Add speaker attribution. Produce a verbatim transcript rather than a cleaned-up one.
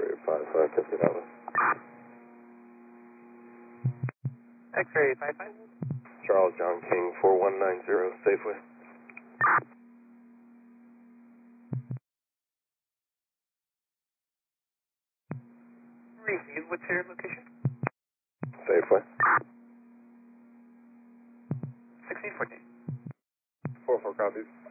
Speaker 1: X-ray five five, fifty dollars.
Speaker 2: X-ray five five.
Speaker 1: Charles John King, four one nine zero, Safeway.
Speaker 2: Received. What's your location?
Speaker 1: Safeway.
Speaker 2: sixteen fourteen.
Speaker 1: Four four copies.